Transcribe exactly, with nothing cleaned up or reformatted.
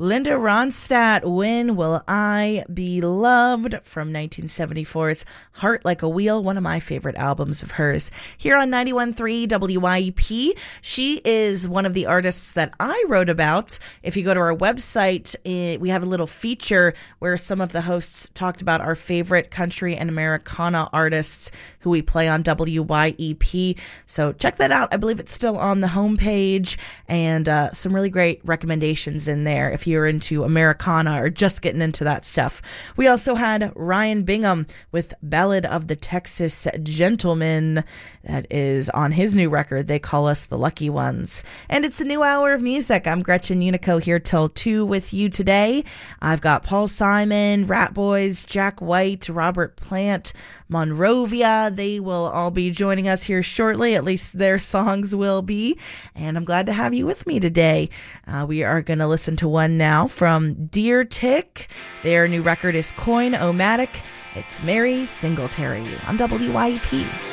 Linda Ronstadt, When Will I Be Loved, from nineteen seventy-four's Heart Like a Wheel, one of my favorite albums of hers. Here on ninety-one point three W Y E P, she is one of the artists that I wrote about. If you go to our website, eh, we have a little feature where some of the hosts talked about our favorite country and Americana artists who we play on W Y E P. So check that out. I believe it's still on the homepage, and uh, some really great recommendations in there if you're into Americana or just getting into that stuff. We also had Ryan Bingham with Ballad of the Texas Gentleman. That is on his new record, They Call Us the Lucky Ones. And it's a new hour of music. I'm Gretchen Unico here till two with you today. I've got Paul Simon, Rat Boys, Jack White, Robert Plant, Monrovia. They will all be joining us here shortly. At least their songs will be. And I'm glad to have you with me today. Uh, we are going to listen to one now from Deer Tick. Their new record is Coin-O-Matic. It's Mary Singletary on W Y E P.